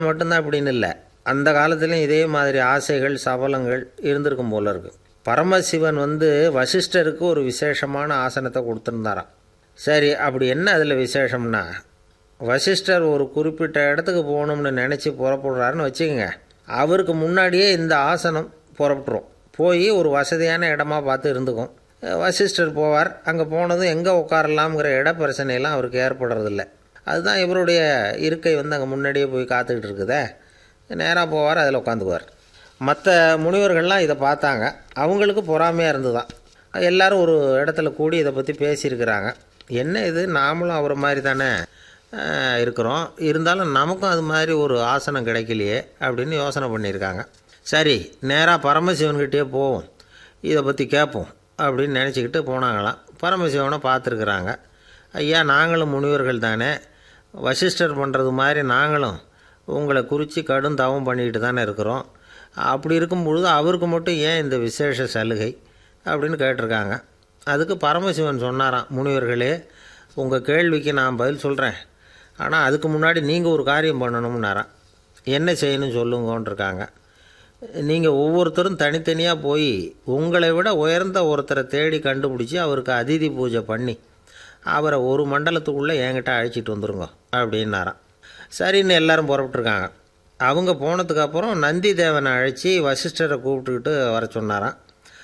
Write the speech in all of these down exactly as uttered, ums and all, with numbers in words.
மட்டும்தான் அப்படின்னு இல்லை, அந்த காலத்துலேயும் இதே மாதிரி ஆசைகள் சபலங்கள் இருந்திருக்கும் போல இருக்கு. பரமசிவன் வந்து வசிஷ்டருக்கு ஒரு விசேஷமான ஆசனத்தை கொடுத்துருந்தாராம். சரி, அப்படி என்ன அதில் விசேஷம்னா, வசிஷ்டர் ஒரு குறிப்பிட்ட இடத்துக்கு போகணும்னு நினச்சி புறப்படுறாருன்னு வச்சுக்கோங்க. அவருக்கு முன்னாடியே இந்த ஆசனம் புறப்பட்டுரும். போய் ஒரு வசதியான இடமா பார்த்து இருந்துக்கும். வசிஷ்டர் போவார். அங்கே போனதும் எங்கே உட்காரலாம்ங்கிற இட பிரச்சனையெல்லாம் அவருக்கு ஏற்படுறதில்ல. அதுதான் இவருடைய இருக்கை வந்து அங்கே முன்னாடியே போய் காத்துக்கிட்டு இருக்குதே. நேராக போவார், அதில் உட்காந்துக்குவார். மற்ற முனிவர்கள்லாம் இதை பார்த்தாங்க. அவங்களுக்கு பொறாமையாக இருந்து தான் எல்லோரும் ஒரு இடத்துல கூடி இதை பற்றி பேசியிருக்கிறாங்க. என்ன இது, நாமளும் அவரை மாதிரி தானே இருக்கிறோம், இருந்தாலும் நமக்கும் அது மாதிரி ஒரு ஆசனம் கிடைக்கலையே அப்படின்னு யோசனை பண்ணியிருக்காங்க. சரி, நேராக பரமசிவன்கிட்டே போவோம், இதை பற்றி கேட்போம் அப்படின்னு நினச்சிக்கிட்டு போனாங்களாம். பரமசிவனை பார்த்துருக்குறாங்க. ஐயா, நாங்களும் முனிவர்கள் தானே, வசிஷ்டர் பண்ணுறது மாதிரி நாங்களும் உங்களை குறித்து கடும் தவம் பண்ணிக்கிட்டு தானே இருக்கிறோம். அப்படி இருக்கும் பொழுது அவருக்கு மட்டும் ஏன் இந்த விசேஷ சலுகை அப்படின்னு கேட்டிருக்காங்க. அதுக்கு பரமசிவன் சொன்னாராம், முனிவர்களே, உங்கள் கேள்விக்கு நான் பதில் சொல்கிறேன், ஆனால் அதுக்கு முன்னாடி நீங்கள் ஒரு காரியம் பண்ணணும்னாராம். என்ன செய்யணும் சொல்லுங்கன்றிருக்காங்க. நீங்கள் ஒவ்வொருத்தரும் தனித்தனியாக போய் உங்களை விட உயர்ந்த ஒருத்தரை தேடி கண்டுபிடிச்சி அவருக்கு அதிதி பூஜை பண்ணி அவரை ஒரு மண்டலத்துக்குள்ளே என்கிட்ட அழைச்சிட்டு வந்துருங்க அப்படின்னாராம். சரின்னு எல்லோரும் புறப்பட்டுருக்காங்க. அவங்க போனதுக்கப்புறம் நந்தி தேவனை அழைச்சி வசிஷ்டரை கூப்பிட்டுக்கிட்டு வர சொன்னாராம்.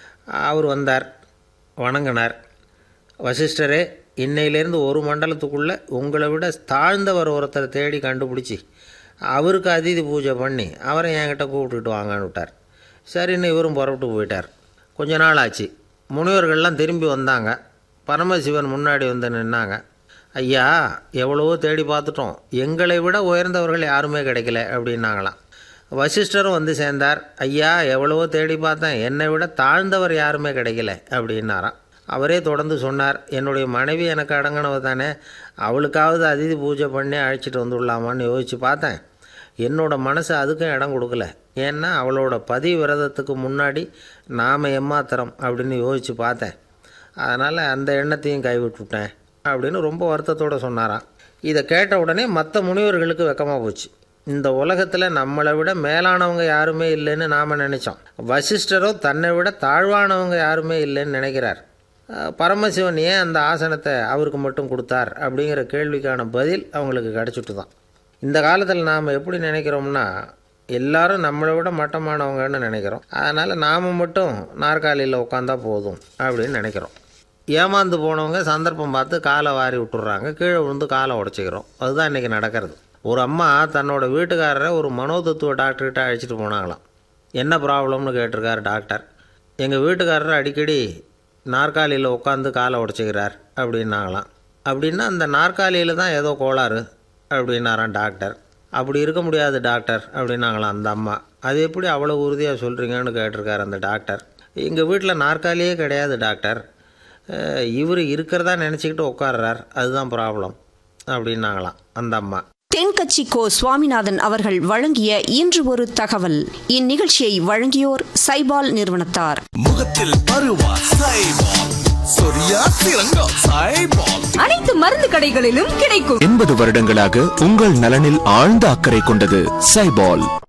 அவர் வந்தார், வணங்கினார். வசிஷ்டரே, இன்னையிலேருந்து ஒரு மண்டலத்துக்குள்ளே உங்களை விட தாழ்ந்தவர் ஒருத்தரை தேடி கண்டுபிடிச்சி அவருக்கு அதிதி பூஜை பண்ணி அவரை என்கிட்ட கூப்பிட்டுட்டு வாங்கன்னு விட்டார். சரின்னு இவரும் புறப்பட்டு போயிட்டார். கொஞ்ச நாள் ஆச்சு. முனிவர்கள்லாம் திரும்பி வந்தாங்க. பரமசிவன் முன்னாடி வந்து நின்னாங்க. ஐயா, எவ்வளவோ தேடி பார்த்துட்டோம், எங்களை விட உயர்ந்தவர்கள் யாருமே கிடைக்கல அப்படின்னாங்களாம். வசிஷ்டரும் வந்து சேர்ந்தார். ஐயா, எவ்வளவோ தேடி பார்த்தேன், என்னை விட தாழ்ந்தவர் யாருமே கிடைக்கல அப்படின்னாராம். அவரே தொடர்ந்து சொன்னார், என்னுடைய மனைவி எனக்கு அடங்கினவ தானே, அவளுக்காவது அதிதி பூஜை பண்ணி அழைச்சிட்டு வந்துடலாமான்னு யோசித்து பார்த்தேன். என்னோடய மனசு அதுக்கும் இடம் கொடுக்கல. ஏன்னா அவளோட பதி விரதத்துக்கு முன்னாடி நாம் எம்மாத்திரம் அப்படின்னு யோசித்து பார்த்தேன். அதனால் அந்த எண்ணத்தையும் கைவிட்டுவிட்டேன் அப்படின்னு ரொம்ப வருத்தத்தோடு சொன்னாராம். இதை கேட்ட உடனே மற்ற முனிவர்களுக்கு வெக்கமாக போச்சு. இந்த உலகத்தில் நம்மளை விட மேலானவங்க யாருமே இல்லைன்னு நாம் நினச்சோம். வசிஷ்டரோ தன்னை விட தாழ்வானவங்க யாருமே இல்லைன்னு நினைக்கிறார். பரமசிவன் ஏன் அந்த ஆசனத்தை அவருக்கு மட்டும் கொடுத்தார் அப்படிங்கிற கேள்விக்கான பதில் அவங்களுக்கு கிடச்சிட்டு தான். இந்த காலத்தில் நாம் எப்படி நினைக்கிறோம்னா, எல்லாரும் நம்மளை விட மட்டமானவங்கன்னு நினைக்கிறோம். அதனால் நாம் மட்டும் நாற்காலியில் உட்காந்தா போதும் அப்படின்னு நினைக்கிறோம். ஏமாந்து போனவங்க சந்தர்ப்பம் பார்த்து காலை வாரி விட்டுறாங்க, கீழே விழுந்து காலை உடச்சிக்கிறோம். அதுதான் இன்றைக்கி நடக்கிறது. ஒரு அம்மா தன்னோட வீட்டுக்காரரை ஒரு மனோதத்துவ டாக்டர்கிட்ட அழைச்சிட்டு போனாங்களாம். என்ன ப்ராப்ளம்னு கேட்டிருக்கார் டாக்டர். எங்கள் வீட்டுக்காரர் அடிக்கடி நாற்காலியில் உட்காந்து காலை உடச்சிக்கிறார் அப்படின்னாங்களாம். அப்படின்னா அந்த நாற்காலியில் தான் ஏதோ கோளாறு அப்படின்னாராம் டாக்டர். அப்படி இருக்க முடியாது டாக்டர் அப்படின்னாங்களாம் அந்த அம்மா. அது எப்படி அவ்வளோ உறுதியாக சொல்கிறீங்கன்னு கேட்டிருக்கார் அந்த டாக்டர். எங்கள் வீட்டில் நாற்காலியே கிடையாது டாக்டர், இவர் இருக்கிறதா நினச்சிக்கிட்டு உட்கார்றார், அதுதான் ப்ராப்ளம் அப்படின்னாங்களாம் அந்த அம்மா. தென்கட்சி கோ சுவாமிநாதன் அவர்கள் வழங்கிய இன்று ஒரு தகவல். இந்நிகழ்ச்சியை வழங்கியோர் சைபால் நிறுவனத்தார். முகத்தில் பருவா சைபால், சொரியா சிறங்கா சைபால், அனைத்து மருந்து கடைகளிலும் கிடைக்கும். எண்பது வருடங்களாக உங்கள் நலனில் ஆழ்ந்த அக்கறை கொண்டது சைபால்.